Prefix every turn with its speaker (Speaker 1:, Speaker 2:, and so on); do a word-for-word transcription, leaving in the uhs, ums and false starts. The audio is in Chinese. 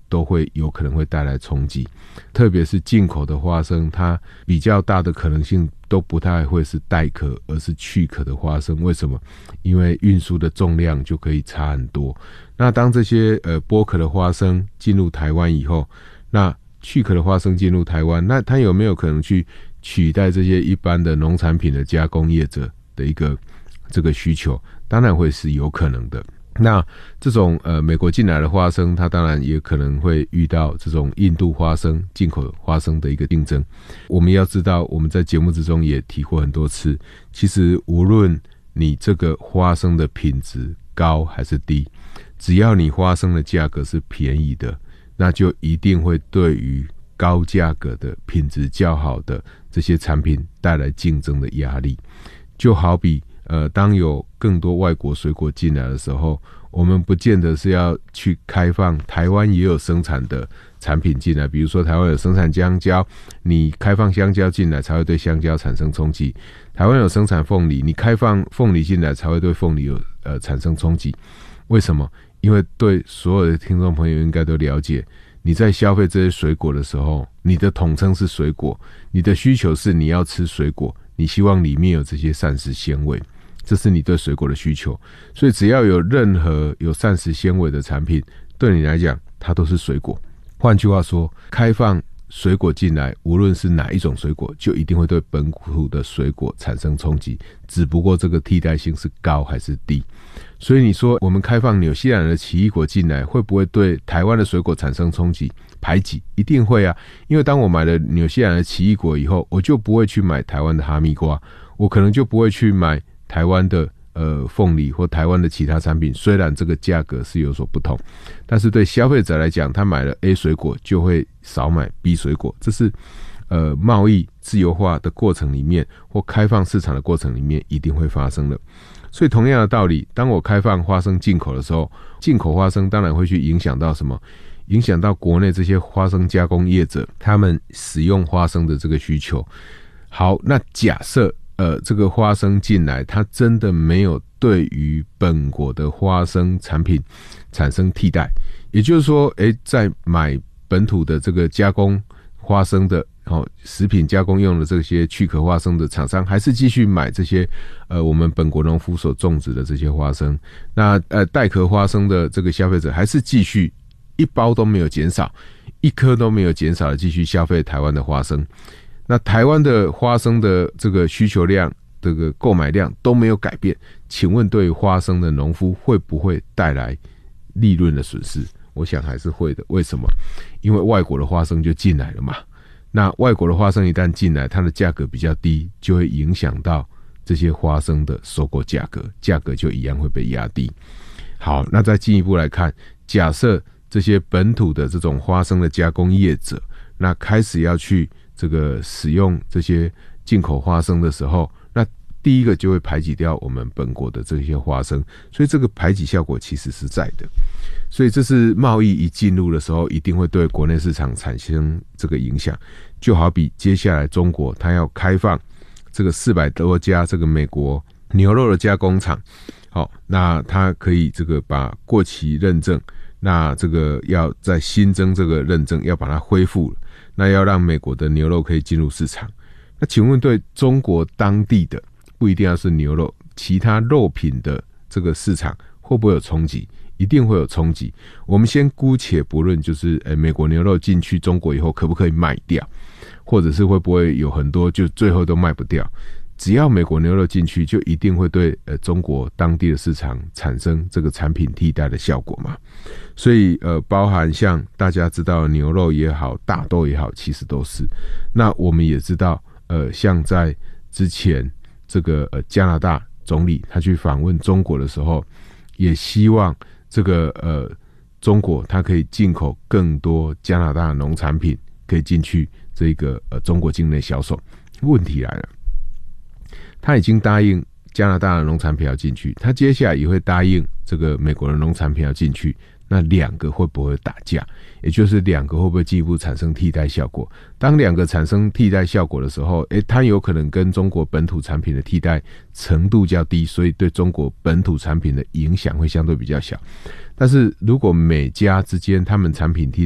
Speaker 1: 都会有可能会带来冲击。特别是进口的花生，它比较大的可能性都不太会是带壳，而是去壳的花生。为什么？因为运输的重量就可以差很多。那当这些呃剥壳的花生进入台湾以后，那去壳的花生进入台湾，那它有没有可能去取代这些一般的农产品的加工业者的一个这个需求？当然会是有可能的。那这种呃美国进来的花生，它当然也可能会遇到这种印度花生、进口花生的一个竞争。我们要知道，我们在节目之中也提过很多次，其实无论你这个花生的品质高还是低，只要你花生的价格是便宜的，那就一定会对于高价格的品质较好的这些产品带来竞争的压力。就好比呃，当有更多外国水果进来的时候，我们不见得是要去开放台湾也有生产的产品进来，比如说台湾有生产香蕉，你开放香蕉进来才会对香蕉产生冲击；台湾有生产凤梨，你开放凤梨进来才会对凤梨有呃产生冲击。为什么？因为对所有的听众朋友应该都了解，你在消费这些水果的时候，你的统称是水果，你的需求是你要吃水果，你希望里面有这些膳食纤维，这是你对水果的需求。所以只要有任何有膳食纤维的产品，对你来讲它都是水果。换句话说，开放水果进来，无论是哪一种水果，就一定会对本土的水果产生冲击，只不过这个替代性是高还是低。所以你说我们开放纽西兰的奇异果进来，会不会对台湾的水果产生冲击排挤？一定会啊，因为当我买了纽西兰的奇异果以后，我就不会去买台湾的哈密瓜，我可能就不会去买台湾的呃凤梨或台湾的其他产品，虽然这个价格是有所不同，但是对消费者来讲，他买了 A 水果就会少买 B 水果，这是呃贸易自由化的过程里面或开放市场的过程里面一定会发生的。所以同样的道理，当我开放花生进口的时候，进口花生当然会去影响到什么？影响到国内这些花生加工业者他们使用花生的这个需求。好，那假设呃这个花生进来，它真的没有对于本国的花生产品产生替代，也就是说，诶，在买本土的这个加工花生的哦，食品加工用的这些去壳花生的厂商，还是继续买这些呃我们本国农夫所种植的这些花生。那呃带壳花生的这个消费者，还是继续一包都没有减少，一颗都没有减少的继续消费台湾的花生。那台湾的花生的这个需求量、这个购买量都没有改变，请问对于花生的农夫会不会带来利润的损失？我想还是会的。为什么？因为外国的花生就进来了嘛。那外国的花生一旦进来，它的价格比较低，就会影响到这些花生的收购价格，价格就一样会被压低。好，那再进一步来看，假设这些本土的这种花生的加工业者，那开始要去这个使用这些进口花生的时候，那第一个就会排挤掉我们本国的这些花生，所以这个排挤效果其实是在的。所以这是贸易一进入的时候，一定会对国内市场产生这个影响。就好比接下来中国它要开放这个四百多家这个美国牛肉的加工厂，好，那它可以这个把过期认证，那这个要再新增这个认证，要把它恢复了，那要让美国的牛肉可以进入市场。那请问对中国当地的，不一定要是牛肉，其他肉品的这个市场会不会有冲击？一定会有冲击。我们先姑且不论，就是诶美国牛肉进去中国以后可不可以卖掉，或者是会不会有很多就最后都卖不掉。只要美国牛肉进去，就一定会对呃中国当地的市场产生这个产品替代的效果嘛。所以呃包含像大家知道的牛肉也好，大豆也好，其实都是。那我们也知道呃像在之前这个呃加拿大总理他去访问中国的时候，也希望这个呃中国它可以进口更多加拿大的农产品，可以进去这个呃中国境内销售。问题来了，他已经答应加拿大的农产品要进去，他接下来也会答应这个美国的农产品要进去，那两个会不会打架？也就是两个会不会进一步产生替代效果？当两个产生替代效果的时候，诶，它有可能跟中国本土产品的替代程度较低，所以对中国本土产品的影响会相对比较小。但是如果美加之间他们产品替